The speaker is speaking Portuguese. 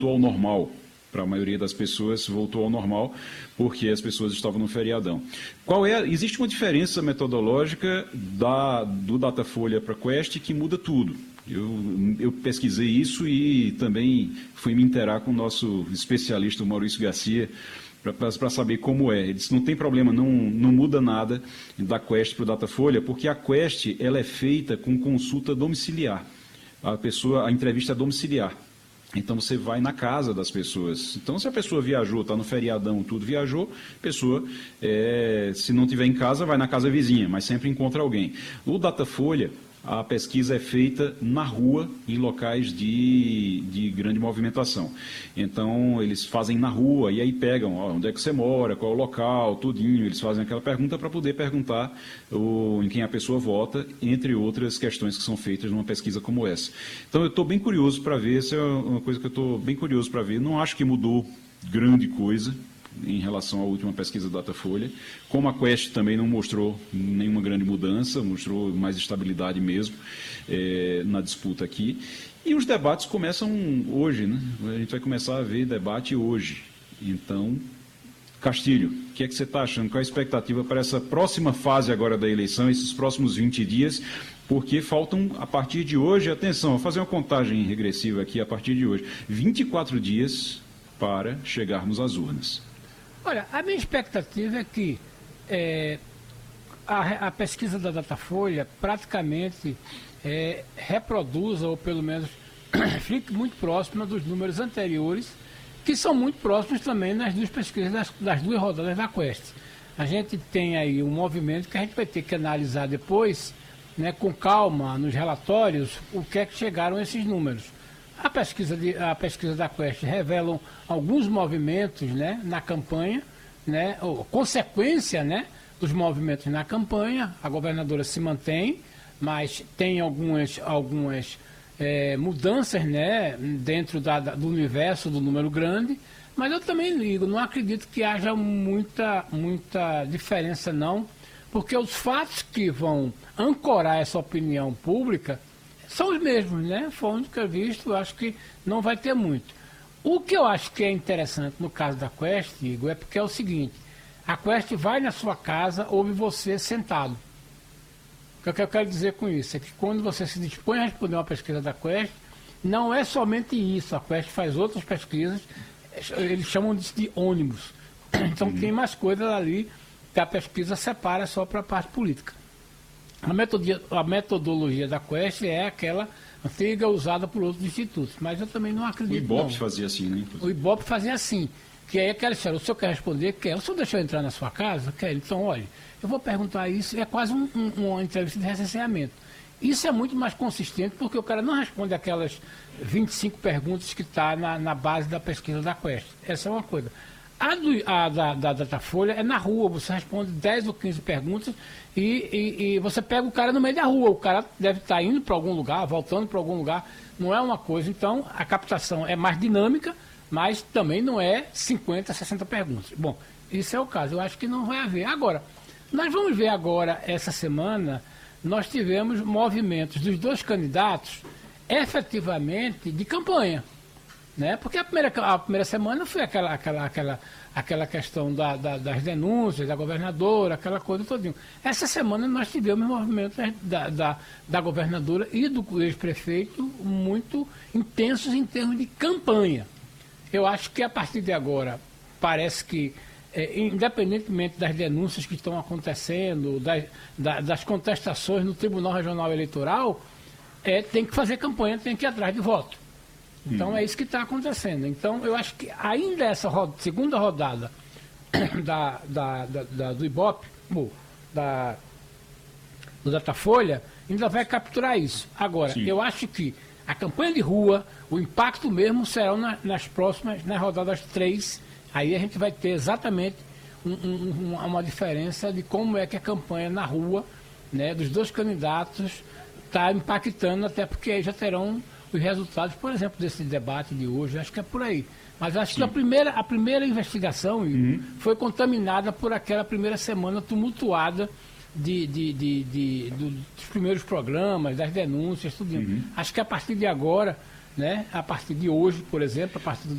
ao normal. Para a maioria das pessoas, voltou ao normal, porque as pessoas estavam no feriadão. Existe uma diferença metodológica do Datafolha para a Quest que muda tudo. Eu pesquisei isso e também fui me inteirar com o nosso especialista, o Maurício Garcia, para saber como é. Ele disse, não tem problema, não muda nada da Quest para o Datafolha, porque a Quest ela é feita com consulta domiciliar. A entrevista é domiciliar. Então você vai na casa das pessoas. Então se a pessoa viajou, está no feriadão, tudo viajou, a pessoa, se não estiver em casa, vai na casa vizinha, mas sempre encontra alguém. O Datafolha, a pesquisa é feita na rua, em locais de grande movimentação. Então, eles fazem na rua e aí pegam onde é que você mora, qual é o local, tudinho. Eles fazem aquela pergunta para poder perguntar em quem a pessoa vota, entre outras questões que são feitas numa pesquisa como essa. Então, eu estou bem curioso para ver, essa é uma coisa que eu estou bem curioso para ver. Não acho que mudou grande coisa em relação à última pesquisa da Datafolha. Como a Quest também não mostrou nenhuma grande mudança, mostrou mais estabilidade mesmo na disputa aqui. E os debates começam hoje, né? A gente vai começar a ver debate hoje. Então, Castilho, o que é que você está achando? Qual a expectativa para essa próxima fase agora da eleição, esses próximos 20 dias? Porque faltam, a partir de hoje, atenção, vou fazer uma contagem regressiva aqui a partir de hoje, 24 dias para chegarmos às urnas. Olha, a minha expectativa é que a pesquisa da Datafolha praticamente reproduza, ou pelo menos fique muito próxima dos números anteriores, que são muito próximos também nas duas pesquisas das duas rodadas da Quest. A gente tem aí um movimento que a gente vai ter que analisar depois, né, com calma, nos relatórios, o que é que chegaram esses números. A pesquisa da Quest revelam alguns movimentos, né, na campanha, né, ou consequência, né, dos movimentos na campanha. A governadora se mantém, mas tem algumas mudanças, né, dentro do universo do número grande. Mas eu também não acredito que haja muita diferença não, porque os fatos que vão ancorar essa opinião pública são os mesmos, né? Foi onde que eu visto, eu acho que não vai ter muito. O que eu acho que é interessante no caso da Quest, Igor, é porque é o seguinte, a Quest vai na sua casa, ouve você sentado. O que eu quero dizer com isso é que quando você se dispõe a responder uma pesquisa da Quest, não é somente isso, a Quest faz outras pesquisas, eles chamam de ônibus. Então tem mais coisas ali que a pesquisa separa só para a parte política. A metodologia da Quest é aquela antiga usada por outros institutos, mas eu também não acredito. O Ibope fazia assim, né? O Ibope fazia assim, que aí aquela história, o senhor quer responder? Quer. O senhor deixou eu entrar na sua casa? Quer. Então, olha, eu vou perguntar isso, é quase uma entrevista de recenseamento. Isso é muito mais consistente, porque o cara não responde aquelas 25 perguntas que está na base da pesquisa da Quest. Essa é uma coisa. A da Datafolha é na rua, você responde 10 ou 15 perguntas e você pega o cara no meio da rua. O cara deve estar indo para algum lugar, voltando para algum lugar. Não é uma coisa, então a captação é mais dinâmica, mas também não é 50, 60 perguntas. Bom, isso é o caso, eu acho que não vai haver. Agora, nós vamos ver agora, essa semana, nós tivemos movimentos dos dois candidatos efetivamente de campanha. Né? Porque a primeira semana foi aquela questão das denúncias da governadora, aquela coisa todinha. Essa semana nós tivemos movimentos da governadora e do ex-prefeito muito intensos em termos de campanha. Eu acho que a partir de agora, parece que, independentemente das denúncias que estão acontecendo, das contestações no Tribunal Regional Eleitoral, tem que fazer campanha, tem que ir atrás de voto. Então é isso que está acontecendo. Então eu acho que ainda essa segunda rodada do Ibope, do Datafolha, ainda vai capturar isso. Agora, eu acho que a campanha de rua, o impacto mesmo serão nas rodadas 3. Aí a gente vai ter exatamente uma diferença de como é que a campanha na rua, né, dos dois candidatos está impactando, até porque aí já terão os resultados, por exemplo, desse debate de hoje. Acho que é por aí. Mas acho que a primeira investigação foi contaminada por aquela primeira semana tumultuada dos primeiros programas, das denúncias, tudo. Acho que a partir de agora, né, a partir de hoje, por exemplo, a partir do